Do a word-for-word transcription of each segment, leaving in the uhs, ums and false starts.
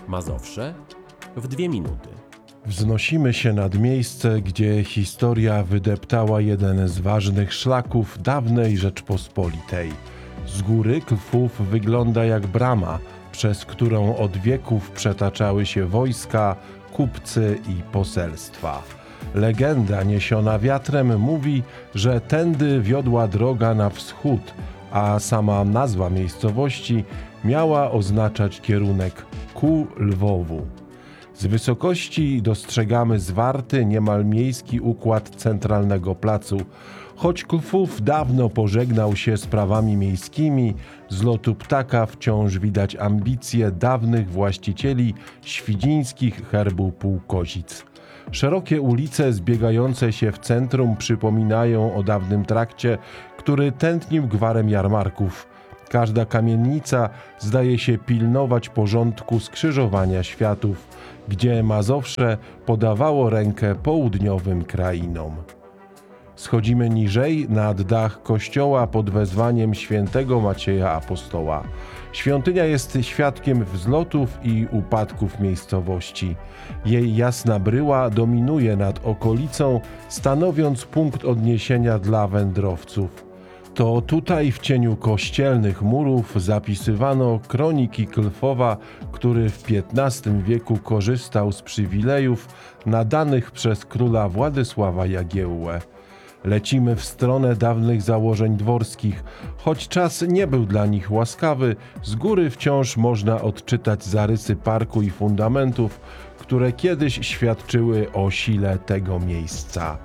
Mazowsze w dwie minuty. Wznosimy się nad miejsce, gdzie historia wydeptała jeden z ważnych szlaków dawnej Rzeczpospolitej. Z góry Klwów wygląda jak brama, przez którą od wieków przetaczały się wojska, kupcy i poselstwa. Legenda niesiona wiatrem mówi, że tędy wiodła droga na wschód, a sama nazwa miejscowości miała oznaczać kierunek ku Lwowu. Z wysokości dostrzegamy zwarty, niemal miejski układ centralnego placu. Choć Klwów dawno pożegnał się z prawami miejskimi, z lotu ptaka wciąż widać ambicje dawnych właścicieli świdzińskich herbu Półkozic. Szerokie ulice zbiegające się w centrum przypominają o dawnym trakcie, który tętnił gwarem jarmarków. Każda kamienica zdaje się pilnować porządku skrzyżowania światów, gdzie Mazowsze podawało rękę południowym krainom. Schodzimy niżej nad dach kościoła pod wezwaniem świętego Macieja Apostoła. Świątynia jest świadkiem wzlotów i upadków miejscowości. Jej jasna bryła dominuje nad okolicą, stanowiąc punkt odniesienia dla wędrowców. To tutaj w cieniu kościelnych murów zapisywano kroniki Klwowa, który w piętnastym wieku korzystał z przywilejów nadanych przez króla Władysława Jagiełłę. Lecimy w stronę dawnych założeń dworskich. Choć czas nie był dla nich łaskawy, z góry wciąż można odczytać zarysy parku i fundamentów, które kiedyś świadczyły o sile tego miejsca.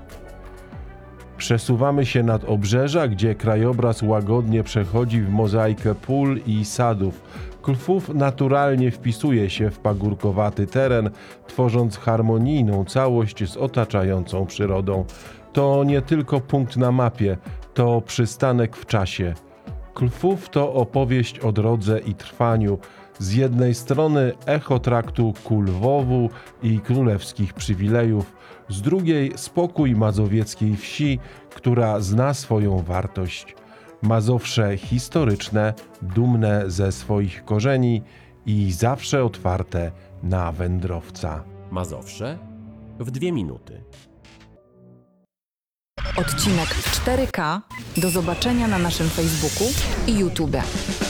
Przesuwamy się nad obrzeża, gdzie krajobraz łagodnie przechodzi w mozaikę pól i sadów. Klwów naturalnie wpisuje się w pagórkowaty teren, tworząc harmonijną całość z otaczającą przyrodą. To nie tylko punkt na mapie, to przystanek w czasie. Klwów to opowieść o drodze i trwaniu. Z jednej strony echo traktu ku Lwowu i królewskich przywilejów, z drugiej spokój mazowieckiej wsi, która zna swoją wartość. Mazowsze historyczne, dumne ze swoich korzeni i zawsze otwarte na wędrowca. Mazowsze w dwie minuty. Odcinek w cztery K do zobaczenia na naszym Facebooku i YouTube.